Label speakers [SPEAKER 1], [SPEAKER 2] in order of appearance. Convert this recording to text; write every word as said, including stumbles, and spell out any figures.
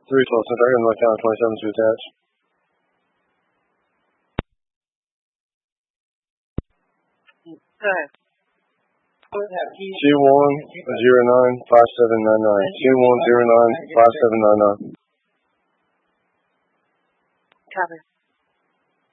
[SPEAKER 1] three twelve Center, and North Carolina twenty-seven to attach.
[SPEAKER 2] Go ahead.
[SPEAKER 1] C one zero nine five seven nine nine. C one zero nine five seven nine nine.
[SPEAKER 2] Copy.